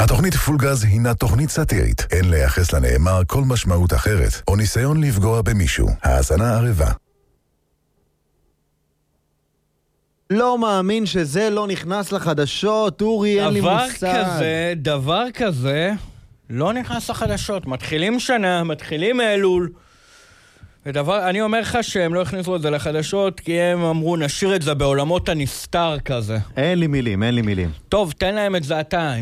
התוכנית פולגז הינה תוכנית סאטירית. אין לייחס לנאמר כל משמעות אחרת, או ניסיון לפגוע במישהו. האזנה ערבה. לא מאמין שזה לא נכנס לחדשות, אורי, אין לי מושג. דבר כזה לא נכנס לחדשות. מתחילים שנה, מתחילים אלול. אני אומר לך שהם לא הכניסו את זה לחדשות, כי הם אמרו, נשאיר את זה בעולמות הנסתר כזה. אין לי מילים. טוב, תן להם את זה אתה,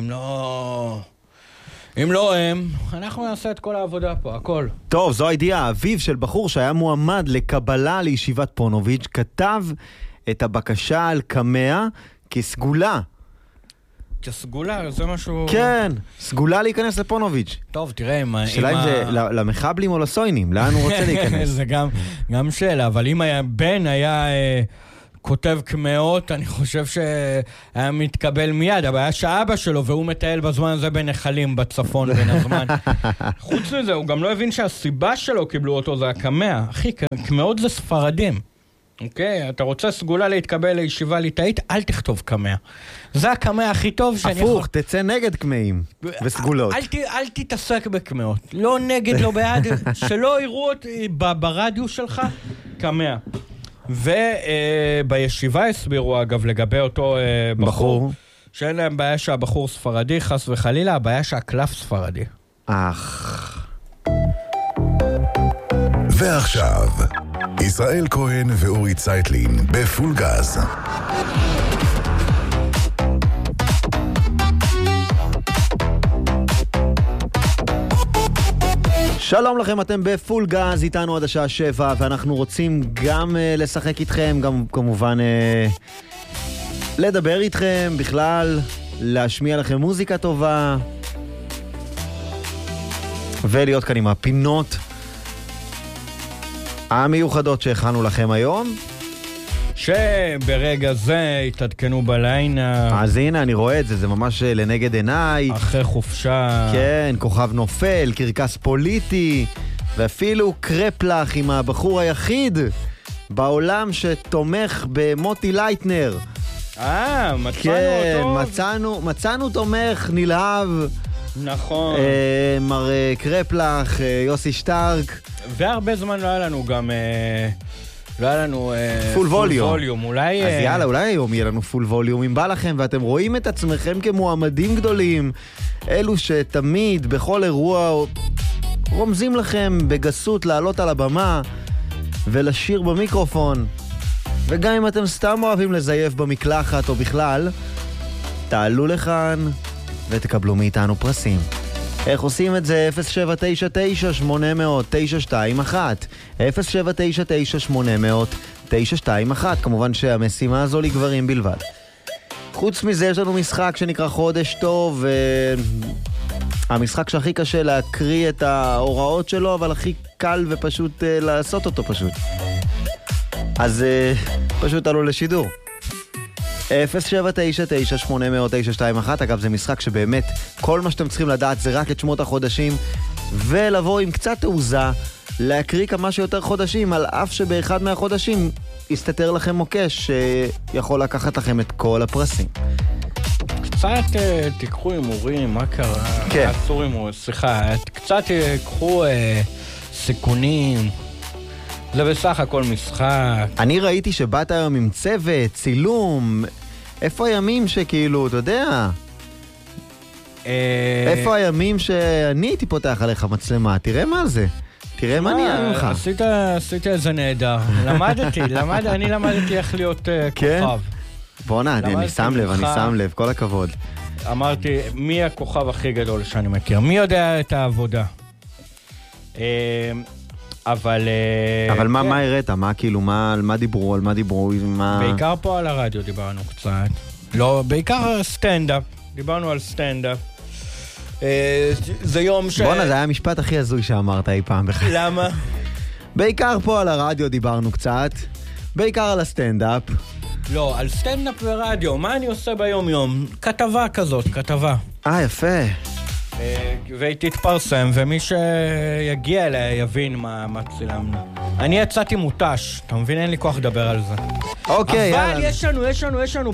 אם לא הם, אנחנו נעשה את כל העבודה פה, הכל. טוב, זו הידיעה. אביו של בחור שהיה מועמד לקבלה לישיבת פונוביץ' כתב את הבקשה על קמע כסגולה. כסגולה, זה משהו... כן, סגולה להיכנס לפונוביץ'. טוב, תראה, שאלה אם זה למחבלים או לסוינים, לאן הוא רוצה להיכנס? זה גם שאלה, אבל אם בן היה כותב כמאות, אני חושב שהיה מתקבל מיד. הבעיה שאבא שלו, והוא מטייל בזמן הזה בנחלים בצפון בין הזמן. חוץ מזה, הוא גם לא הבין שהסיבה שלו קיבלו אותו זה הקמע. אחי, כמאות זה ספרדים. אוקיי, אתה רוצה סגולה להתקבל לישיבה ליטאית, אל תכתוב קמע. זה הקמע הכי טוב שאני הפוך, תצא נגד קמעים וסגולות. אל תתעסק בקמעות. לא נגד, לא בעד, שלא יראו אותי ברדיו שלך, קמע. ובישיבה הסבירו, אגב, לגבי אותו בחור, שאין להם בעיה שהבחור ספרדי, חס וחלילה, הבעיה שהקלף ספרדי. ועכשיו, ישראל כהן ואורי צייטלין בפול גז. שלום לכם, אתם בפול גז, איתנו עד השעה 7, ואנחנו רוצים גם לשחק איתכם, גם כמובן לדבר איתכם, בכלל להשמיע לכם מוזיקה טובה, ולהיות כאן עם הפינות המיוחדות שהכנו לכם היום. שברגע זה התעדכנו בלינה. אז הנה, אני רואה את זה, זה ממש לנגד עיניי. אחרי חופשה. כן, כוכב נופל, קרקס פוליטי, ואפילו קרפלח עם הבחור היחיד בעולם שתומך במוטי לייטנר. מצאנו כן, אותו. מצאנו תומך נלהב. נכון. מר קרפלח, יוסי שטרק. והרבה זמן לא היה לנו גם... לא היה לנו פול ווליום. אולי... אז יאללה, אולי היום יהיה לנו פול ווליום. אם בא לכם ואתם רואים את עצמכם כמועמדים גדולים, אלו שתמיד בכל אירוע רומזים לכם בגסות לעלות על הבמה ולשיר במיקרופון, וגם אם אתם סתם אוהבים לזייף במקלחת או בכלל, תעלו לכאן ותקבלו מאיתנו פרסים. איך עושים את זה? 0799-800-921 0799-800-921. כמובן שהמשימה הזו לגברים בלבד. חוץ מזה יש לנו משחק שנקרא חודש טוב, המשחק שהכי קשה להקריא את ההוראות שלו, אבל הכי קל ופשוט לעשות אותו פשוט. אז פשוט עלו לשידור. 0799-800-921. אגב, זה משחק שבאמת כל מה שאתם צריכים לדעת זה רק את שמות החודשים, ולבוא עם קצת תעוזה להקריא כמה שיותר חודשים, על אף שבאחד מהחודשים יסתתר לכם מוקש שיכול לקחת לכם את כל הפרסים. קצת תיקחו הימורים, מה קרה? כן. אסור הימורים, סליחה, קצת תיקחו סיכונים. זה בסך הכל משחק. אני ראיתי שבאת היום עם צוות, צילום. איפה הימים שכאילו, אתה יודע? איפה הימים שאני הייתי פותח עליך מצלמה? תראה מה זה. תראה מה נהיה ממך. עשית איזה נהדר. אני למדתי איך להיות כוכב. בוא'נה, אני שם לב, כל הכבוד. אמרתי, מי הכוכב הכי גדול שאני מכיר? מי יודע את העבודה? אבל מה הראת? מה כאילו, על מה דיברו? בעיקר פה על הרדיו דיברנו קצת. לא, בעיקר סטנדאפ. דיברנו על סטנדאפ. זה יום בוא'נה, זה היה המשפט הכי הזוי שאמרת אי פעם בכלל. למה? בעיקר פה על הרדיו דיברנו קצת. בעיקר על הסטנדאפ. לא, על סטנדאפ ורדיו. מה אני עושה ביום יום? כתבה כזאת, כתבה. יפה. והיא תתפרסם, ומי שיגיע אליה יבין מה צילמנו. אני יצאתי מוטש, אתה מבין? אין לי כוח לדבר על זה. אוקיי, אבל יש לנו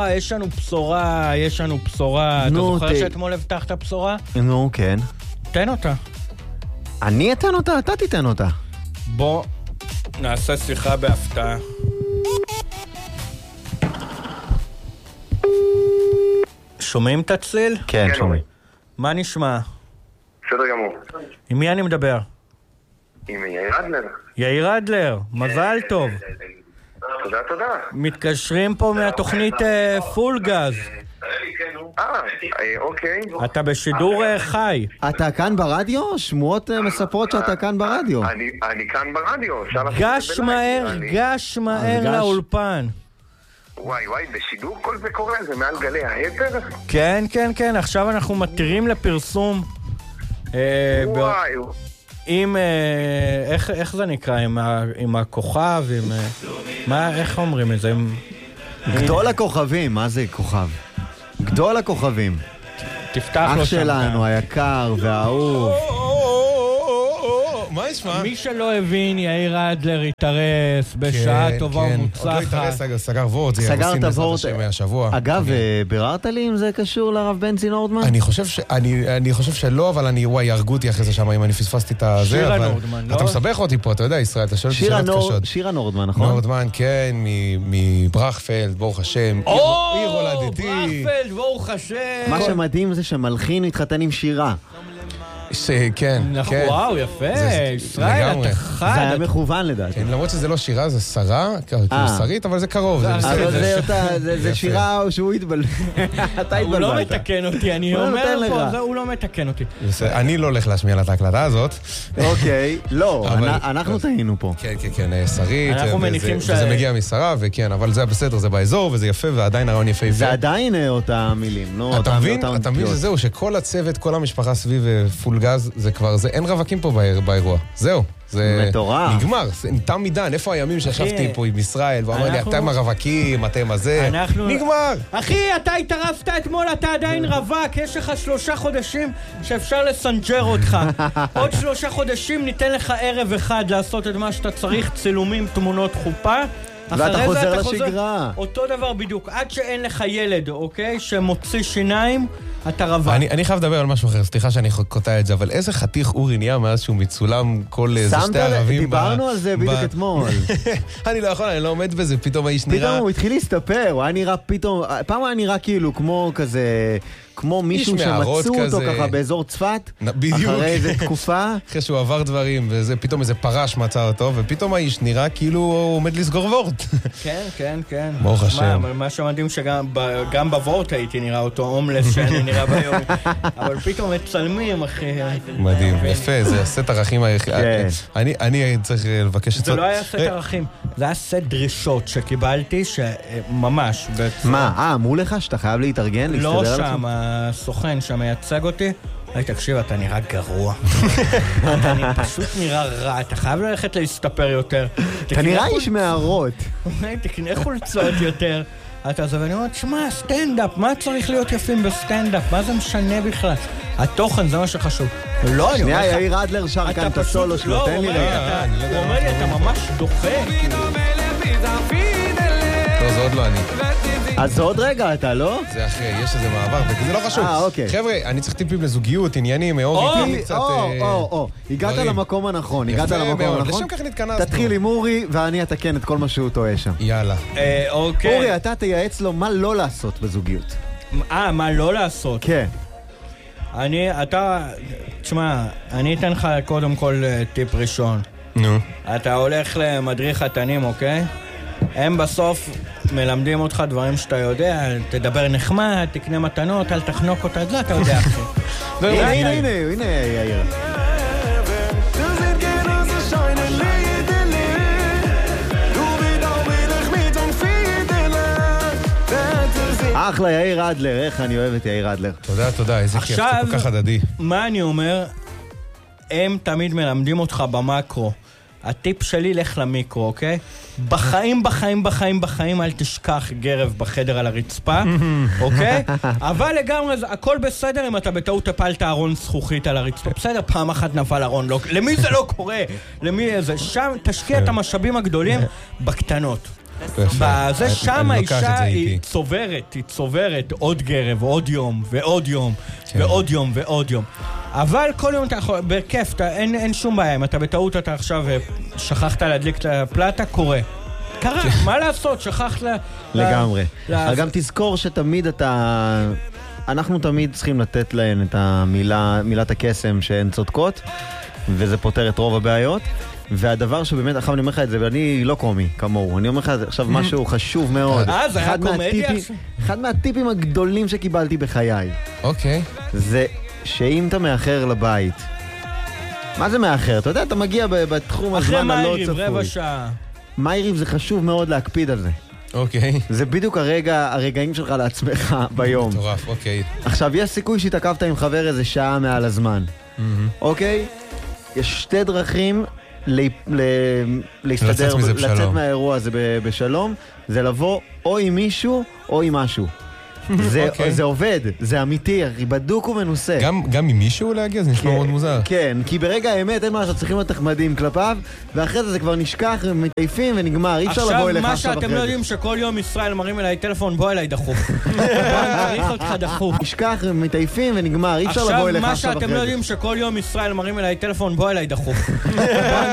בשורה. אתה זוכר שאתמול הבטחת בשורה? נו, כן. תן אותה. אני אתן אותה, אתה תיתן אותה. בוא נעשה שיחה בהפתעה. שומעים את הצליל? כן, שומעים. מה נשמע? בסדר גמור. עם מי אני מדבר? עם יאיר אדלר. יאיר אדלר, מזל טוב. תודה. מתקשרים פה מהתוכנית פול גז. אוקיי. אתה בשידור חי. אתה כאן ברדיו? שמועות מספרות שאתה כאן ברדיו. אני כאן ברדיו. גש מהר לאולפן. וואי, בשידור כל זה קורה? זה מעל גלי האתר? כן, עכשיו אנחנו מתירים לפרסום. וואי. עם, איך זה נקרא? עם הכוכב, עם... איך אומרים את זה? גדול הכוכבים, מה זה כוכב? גדול הכוכבים. תפתח לו שם. אח שלנו, היקר והאהוב. מה ישמע? מי שלא הבין, יאיר אדלר התארס בשעה טובה ומוצלחת. עוד לא התארס, סגר וורט. סגרת וורט. השבוע. אגב, ביררת לי אם זה קשור לרב בנצי נורדמן? אני חושב שלא, אבל וואי, ירגו אותי אחרי זה שם, אם אני פספסתי את זה. שירה נורדמן, לא? אתה מסבך אותי פה, אתה יודע, ישראל, אתה שואל אותי שאלות קשות. שירה נורדמן, נכון? נורדמן, כן, מברכפלד, ברוך השם. עיר הולדתי. ברכפלד, ברוך השם. מה שמדהים זה שמלחין התחתן עם שירה. כן. וואו, יפה. ישראל, אתה חד. זה היה מכוון לדעתי. למרות שזה לא שירה, זה שרה, כאילו שרית, אבל זה קרוב. אבל זה שירה שהוא התבלבל. אתה התבלבלת. הוא לא מתקן אותי, אני אומר פה, הוא לא מתקן אותי. אני לא הולך להשמיע לה את ההקלטה הזאת. אוקיי, לא, אנחנו טעינו פה. כן, שרית, אנחנו מניחים וזה מגיע משרה, וכן, אבל זה בסדר, זה באזור, וזה יפה, ועדיין הרעיון יפה. זה עדיין אותם מילים, לא? אתה מבין שזהו, שכל הצוות, כל המשפחה סביב פול גז, זה כבר, אין רווקים פה באירוע. זהו. זה נגמר, תם מידן, איפה הימים שישבתי פה עם ישראל ואמר לי, אתם הרווקים, אתם הזה, נגמר. אחי, אתה התערפת אתמול, אתה עדיין רווק, יש לך 3 חודשים שאפשר לסנג'ר אותך. עוד 3 חודשים ניתן לך ערב אחד לעשות את מה שאתה צריך, צילומים, תמונות חופה. ואתה חוזר לשגרה. אותו דבר בדיוק, עד שאין לך ילד, אוקיי? שמוציא שיניים, אתה רווק. אני חייב לדבר על משהו אחר, סליחה שאני קוטע את זה, אבל איזה חתיך אורי נהיה מאז שהוא מצולם כל איזה שתי ערבים. דיברנו על זה בדיוק אתמול. אני לא יכול, אני לא עומד בזה, פתאום האיש נראה... פתאום הוא התחיל להסתפר, הוא היה נראה פתאום... פעם הוא היה נראה כאילו כמו כזה... כמו מישהו שמצאו אותו ככה באזור צפת, אחרי איזה תקופה. אחרי שהוא עבר דברים, ופתאום איזה פרש מצא אותו, ופתאום האיש נראה כאילו הוא עומד לסגור וורט. כן. ברוך השם. מה שמדהים שגם בוורט הייתי נראה אותו הומלס שאני נראה ביום. אבל פתאום מצלמים, אחי. מדהים, יפה, זה סט ערכים. אני צריך לבקש את זה. זה לא היה סט ערכים, זה היה סט דרישות שקיבלתי, שממש. מה, אמרו לך שאתה חייב להתארגן, להסתדר על זה? לא שם, הסוכן שמייצג אותי, תקשיב, אתה נראה גרוע. אתה פשוט נראה רע, אתה חייב ללכת להסתפר יותר. אתה נראה איש מערות. תקנה חולצות יותר. אתה זה, ואני אומר, תשמע, סטנדאפ, מה צריך להיות יפים בסטנדאפ? מה זה משנה בכלל? התוכן זה מה שחשוב. לא, שנייה, יאיר אדלר שר כאן את הסולו שלו, תן לי רגע. הוא אומר לי, אתה ממש דוחה. לא, זה עוד לא אני. אז עוד רגע אתה, לא? זה אחרי, יש איזה מעבר, וזה לא חשוב. אוקיי. חבר'ה, אני צריך טיפים לזוגיות, עניינים, אורי, קצת... הגעת למקום הנכון, לשם כך נתכנסנו. תתחיל עם אורי, ואני אתקן את כל מה שהוא טועה שם. יאללה. אוקיי. אורי, אתה תייעץ לו מה לא לעשות בזוגיות. מה לא לעשות? כן. תשמע, אני אתן לך קודם כל טיפ ראשון. נו. אתה הולך למדריך חתנים, אוקיי? הם בסוף מלמדים אותך דברים שאתה יודע, תדבר נחמד, תקנה מתנות, אל תחנוק אותה, לא, אתה יודע, אחי. הנה, יאיר. אחלה, יאיר אדלר, איך אני אוהב את יאיר אדלר. תודה, איזה כיף, זה כל כך הדדי. מה אני אומר? הם תמיד מלמדים אותך במקרו. הטיפ שלי, לך למיקרו, אוקיי? בחיים אל תשכח גרב בחדר על הרצפה, אוקיי? אבל לגמרי, הכל בסדר אם אתה בטעות הפלת ארון זכוכית על הרצפה. בסדר, פעם אחת נפל ארון, למי זה לא קורה? למי זה? שם תשקיע את המשאבים הגדולים בקטנות. בזה שם האישה היא צוברת עוד גרב, עוד יום, ועוד יום, ועוד יום, ועוד יום. אבל כל יום אתה יכול, בכיף, אין שום בעיה. אם אתה בטעות, אתה עכשיו שכחת להדליק את הפלטה, קורה. קרה, מה לעשות? שכחת לגמרי. גם תזכור שתמיד אנחנו תמיד צריכים לתת להן את מילת הקסם שהן צודקות, וזה פותר את רוב הבעיות. והדבר שבאמת, עכשיו אני אומר לך את זה, ואני לא קומי כמוהו, אני אומר לך עכשיו משהו חשוב מאוד. זה היה קומדיה? אחד מהטיפים הגדולים שקיבלתי בחיי. אוקיי. זה שאם אתה מאחר לבית, מה זה מאחר? אתה יודע, אתה מגיע בתחום הזמן הלא צפוי. אחרי רבע שעה. מייריב זה חשוב מאוד להקפיד על זה. אוקיי. זה בדיוק הרגעים שלך לעצמך ביום. מטורף, אוקיי. עכשיו, יש סיכוי שהתעכבת עם חבר איזה שעה מעל הזמן. אוקיי? יש שתי דרכים להסתדר, לצאת מהאירוע הזה בשלום, זה לבוא או עם מישהו או עם משהו. זה עובד, זה אמיתי, בדוק ומנוסה. גם עם מישהו להגיע? זה נשמע מאוד מוזר. כן, כי ברגע האמת אין מה שצריכים להיות תחמדים כלפיו, ואחרי זה כבר נשכח, מתעייפים ונגמר, אי אפשר לבוא אליך עכשיו מה שאתם לא יודעים שכל יום ישראל מרים אליי טלפון, בוא אליי דחוף. בוא נריך אותך דחוף. נשכח, מתעייפים ונגמר, אי אפשר לבוא אליך עכשיו אחרי זה. עכשיו מה שאתם לא יודעים שכל יום ישראל מרים אליי טלפון, בוא אליי דחוף. בוא